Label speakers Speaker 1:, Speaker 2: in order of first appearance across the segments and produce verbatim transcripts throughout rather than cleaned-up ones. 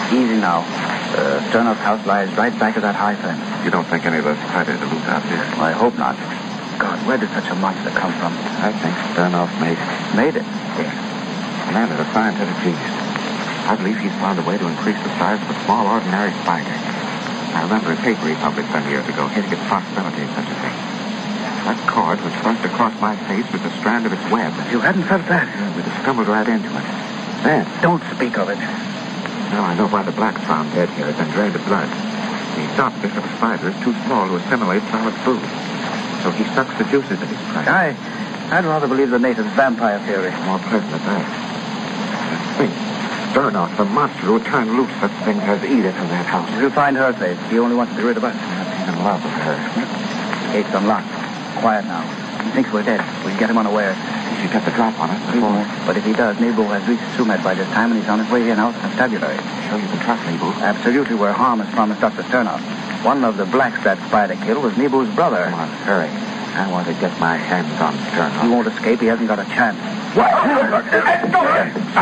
Speaker 1: Easy now. Uh, Sternoff's house lies right back of that high fence.
Speaker 2: You don't think any of those spiders are loose out here?
Speaker 1: Well, I hope not. God, where did such a monster come from?
Speaker 2: I think Sternoff made it.
Speaker 1: Made it?
Speaker 2: Yes. The man is a scientific genius. I believe he's found a way to increase the size of a small, ordinary spider. I remember a paper he published some years ago hinting at the possibility of such a thing. That cord which thrust across my face was the strand of its web.
Speaker 1: You hadn't felt that?
Speaker 2: We'd have stumbled right into it. Then...
Speaker 1: Don't speak of it.
Speaker 2: Now I know why the black found dead here has been drained of blood. The darkness of a spider is too small to assimilate solid food. So he sucks the juices of his prey.
Speaker 1: I, I'd rather believe the native's vampire theory.
Speaker 2: More pleasant at that. Think. Sternoff, the monster who would turn loose such things as Edith in that house.
Speaker 1: We'll find her face. He only wants to be rid of us.
Speaker 2: He's in love with her.
Speaker 1: The gate's unlocked. Quiet now. He thinks we're dead. We'll get him unaware.
Speaker 2: He should get the drop on us before...
Speaker 1: Mm-hmm. But if he does, Nebo has reached Sumed by this time, and he's on his way here now to constabulary.
Speaker 2: Sure you can trust Nebo?
Speaker 1: Absolutely, where harm is promised Doctor Sternoff. One of the blacks that spider killed was Nebo's brother.
Speaker 2: Come on, hurry. I want to get my hands on Sternoff.
Speaker 1: He won't escape. He hasn't got a chance.
Speaker 3: What? Let go!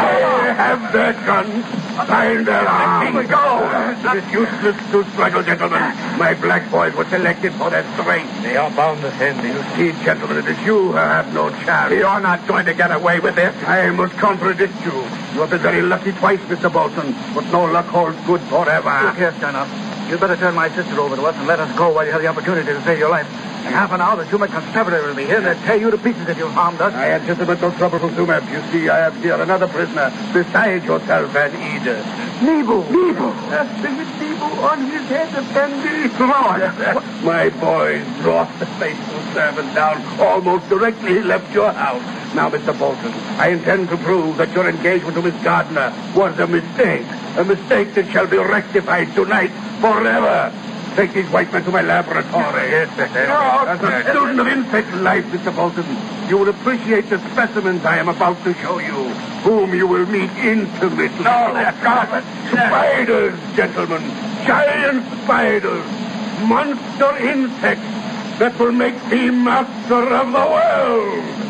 Speaker 3: I have their gun. Find their arms. Let me go! It is useless to struggle, gentlemen. My black boys were selected for their strength. They are bound to send me. You see, gentlemen, it is you who have no chance. You're not going to get away with this. I must contradict you. You have been very lucky twice, Mister Bolton, but no luck holds good forever.
Speaker 1: Look here, Sternoff. You'd better turn my sister over to us and let us go while you have the opportunity to save your life. In half an hour, the Sumed constabulary will be here. They'll tear you to pieces if you've harmed us.
Speaker 3: I anticipate no trouble from Sumed. You see, I have here another prisoner besides yourself and Edith.
Speaker 1: Nebo!
Speaker 3: Nebo! With Nebo on his head, Effendi. Lord! My boys brought the faithful servant down almost directly he left your house. Now, Mister Bolton, I intend to prove that your engagement to Miss Gardner was a mistake. A mistake that shall be rectified tonight forever. Take these white men to my laboratory. Yes, sir. As a student of insect life, Mister Bolton, you will appreciate the specimens I am about to show you, whom you will meet intimately. No, that's God. Spiders, gentlemen. Giant spiders. Monster insects that will make me master of the world.